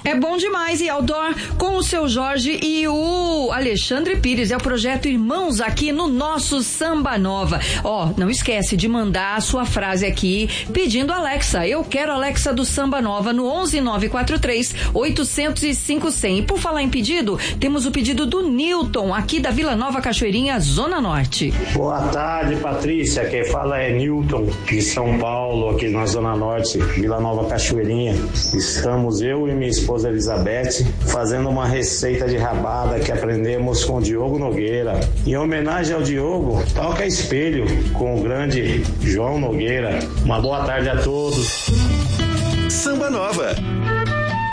É bom demais e outdoor com o seu Jorge e o Alexandre Pires. É o projeto Irmãos aqui no nosso Samba Nova. Não esquece de mandar a sua frase aqui pedindo Alexa. Eu quero Alexa do Samba Nova no 11943 805 100. E por falar em pedido, temos o pedido do Newton aqui da Vila Nova Cachoeirinha, Zona Norte. Boa tarde, Patrícia. Quem fala é Newton de São Paulo, aqui na Zona Norte, Vila Nova Cachoeirinha. Estamos eu e minha esposa Elizabeth fazendo uma receita de rabada que aprendemos com o Diogo Nogueira. Em homenagem ao Diogo, toca espelho com o grande João Nogueira. Uma boa tarde a todos. Samba Nova.